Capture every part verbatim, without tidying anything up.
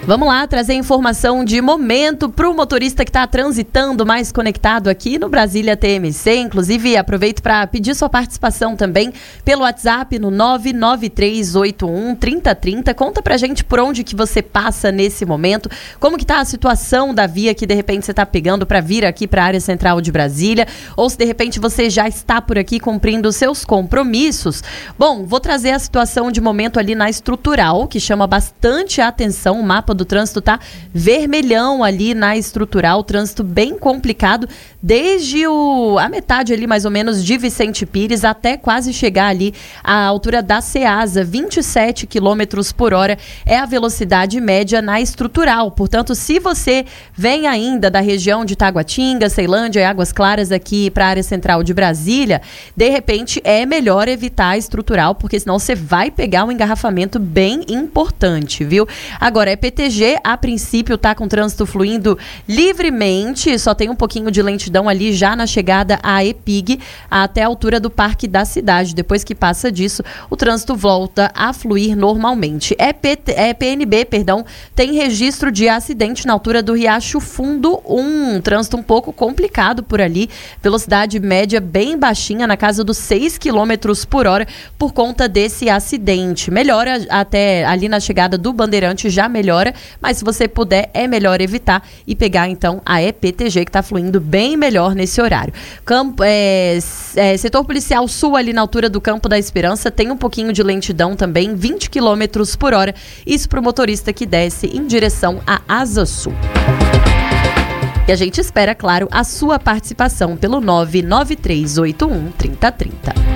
Vamos lá, trazer informação de momento para o motorista que está transitando mais conectado aqui no Brasília T M C. Inclusive, aproveito para pedir sua participação também pelo WhatsApp no nove nove três oito um, três zero três zero. Conta pra gente por onde que você passa nesse momento, como que tá a situação da via que de repente você está pegando para vir aqui para a área central de Brasília, ou se de repente você já está por aqui cumprindo os seus compromissos. Bom, vou trazer a situação de momento ali na estrutural, que chama bastante a atenção. O mapa do trânsito tá vermelhão ali na estrutural, trânsito bem complicado, desde o, a metade ali mais ou menos de Vicente Pires até quase chegar ali à altura da Ceasa. vinte e sete quilômetros por hora é a velocidade média na estrutural. Portanto, se você vem ainda da região de Taguatinga, Ceilândia e Águas Claras aqui para a área central de Brasília, de repente é melhor evitar a estrutural, porque senão você vai pegar um engarrafamento bem importante, viu? Agora, é P T G, a princípio tá com o trânsito fluindo livremente, só tem um pouquinho de lentidão ali já na chegada à E P I G, até a altura do Parque da Cidade. Depois que passa disso, o trânsito volta a fluir normalmente. É, P T, é P N B, perdão, tem registro de acidente na altura do Riacho Fundo um, trânsito um pouco complicado por ali, velocidade média bem baixinha, na casa dos seis quilômetros por hora, por conta desse acidente. Melhora até ali na chegada do Bandeirante, já melhora, mas se você puder, é melhor evitar e pegar então a E P T G, que está fluindo bem melhor nesse horário. Campo, é, é, setor policial sul ali na altura do Campo da Esperança tem um pouquinho de lentidão também, vinte quilômetros por hora, isso para o motorista que desce em direção à Asa Sul. E a gente espera, claro, a sua participação pelo nove nove três oito um, três zero três zero.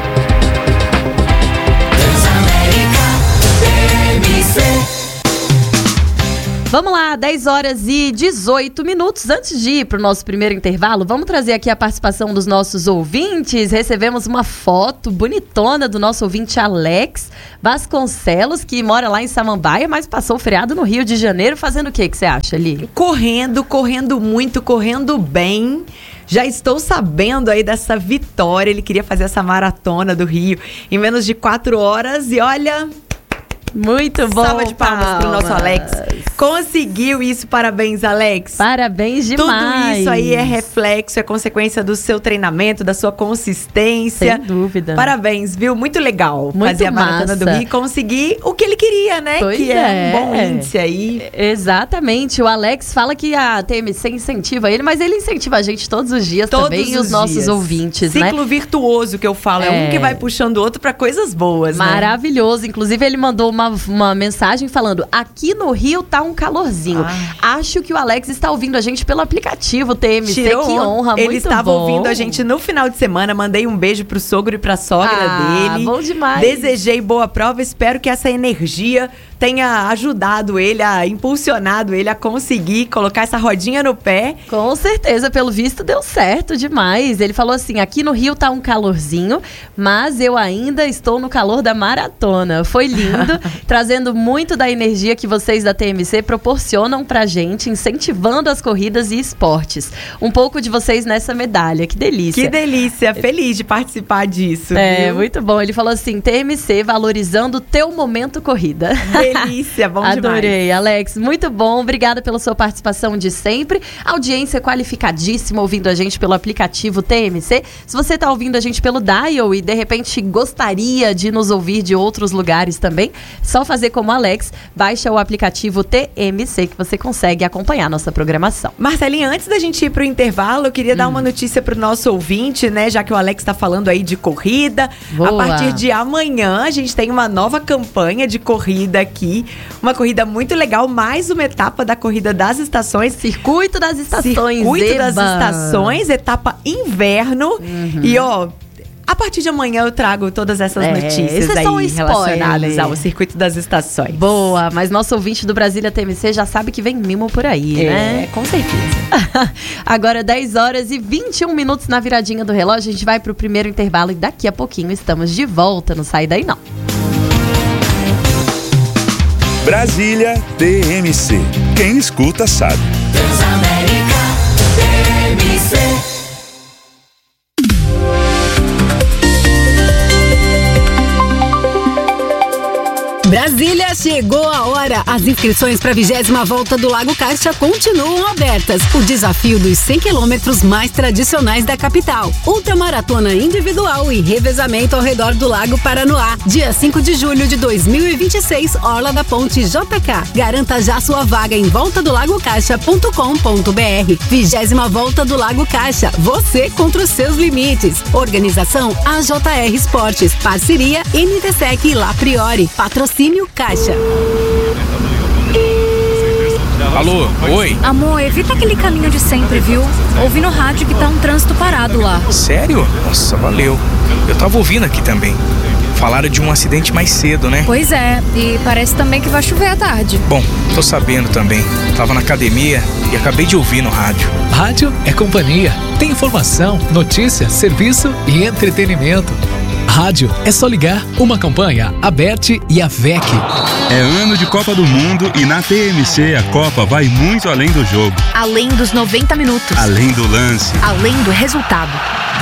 Vamos lá, dez horas e dezoito minutos. Antes de ir para o nosso primeiro intervalo, vamos trazer aqui a participação dos nossos ouvintes. Recebemos uma foto bonitona do nosso ouvinte Alex Vasconcelos, que mora lá em Samambaia, mas passou o feriado no Rio de Janeiro. Fazendo o que que você acha, ali? Correndo, correndo muito, correndo bem. Já estou sabendo aí dessa vitória. Ele queria fazer essa maratona do Rio em menos de quatro horas e olha... Muito bom. Salva de palmas, palmas pro nosso Alex. Conseguiu isso, parabéns, Alex. Parabéns demais. Tudo isso aí é reflexo, é consequência do seu treinamento, da sua consistência. Sem dúvida. Parabéns, viu? Muito legal Muito fazer a maratona do Rio e conseguir o que ele queria, né? Pois que é. é um bom índice aí. Exatamente. O Alex fala que a T M C incentiva ele, mas ele incentiva a gente todos os dias todos também os e os nossos dias. ouvintes, Ciclo né? Ciclo virtuoso que eu falo. É. é um que vai puxando o outro para coisas boas, Maravilhoso. né? Inclusive, ele mandou uma Uma, uma mensagem falando: aqui no Rio tá um calorzinho. Ai. Acho que o Alex está ouvindo a gente pelo aplicativo T M C. Tirou. Que honra, Ele muito estava bom. ouvindo a gente no final de semana. Mandei um beijo pro sogro e pra sogra ah, dele. Bom demais. Desejei boa prova. Espero que essa energia tenha ajudado ele, a impulsionado ele a conseguir colocar essa rodinha no pé. Com certeza, pelo visto deu certo demais. Ele falou assim: aqui no Rio tá um calorzinho, mas eu ainda estou no calor da maratona. Foi lindo, trazendo muito da energia que vocês da T M C proporcionam pra gente, incentivando as corridas e esportes. Um pouco de vocês nessa medalha, que delícia. Que delícia, feliz de participar disso. É, viu? muito bom. Ele falou assim: T M C valorizando o teu momento corrida. Delícia, bom Adorei, demais. Adorei, Alex, muito bom. Obrigada pela sua participação de sempre. Audiência qualificadíssima ouvindo a gente pelo aplicativo T M C. Se você está ouvindo a gente pelo Dial e de repente gostaria de nos ouvir de outros lugares também, só fazer como Alex, baixa o aplicativo T M C que você consegue acompanhar nossa programação. Marcelinha, antes da gente ir pro intervalo, eu queria hum. dar uma notícia pro nosso ouvinte, né? Já que o Alex está falando aí de corrida. Boa. A partir de amanhã, a gente tem uma nova campanha de corrida aqui. Uma corrida muito legal, mais uma etapa da Corrida das Estações. Circuito das Estações. Circuito Eba. das Estações, etapa inverno. Uhum. E, ó... A partir de amanhã eu trago todas essas é, notícias é aí um relacionadas ao Circuito das Estações. Boa, mas nosso ouvinte do Brasília T M C já sabe que vem mimo por aí, é, né? É, com certeza. Agora dez horas e vinte e um minutos na viradinha do relógio, a gente vai pro primeiro intervalo e daqui a pouquinho estamos de volta, não sai daí não. Brasília T M C. Quem escuta sabe. Transamérica T M C. Brasília, chegou a hora. As inscrições para a vigésima volta do Lago Caixa continuam abertas. O desafio dos cem quilômetros mais tradicionais da capital. Ultramaratona individual e revezamento ao redor do Lago Paranoá. Dia cinco de julho de dois mil e vinte e seis, Orla da Ponte J K. Garanta já sua vaga em volta do lago caixa ponto com ponto br. Vigésima volta do Lago Caixa. Você contra os seus limites. Organização A J R Esportes. Parceria N T S E C e La Priori. Patrocínio Caixa. Alô, oi? Amor, evita aquele caminho de sempre, viu? Ouvi no rádio que tá um trânsito parado lá. Sério? Nossa, valeu. Eu tava ouvindo aqui também. Falaram de um acidente mais cedo, né? Pois é, e parece também que vai chover à tarde. Bom, tô sabendo também. Tava na academia e acabei de ouvir no rádio. Rádio é companhia. Tem informação, notícia, serviço e entretenimento. Rádio é só ligar. Uma campanha, a B E T e a V E C. É ano de Copa do Mundo e na T M C a Copa vai muito além do jogo. Além dos noventa minutos. Além do lance. Além do resultado.